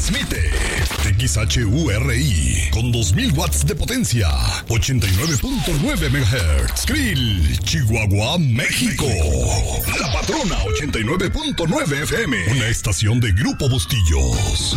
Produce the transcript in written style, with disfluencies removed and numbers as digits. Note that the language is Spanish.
Transmite XHURI con 2000 watts de potencia, 89.9 MHz. Krill, Chihuahua, México. La Patrona 89.9 FM, una estación de Grupo Bustillos.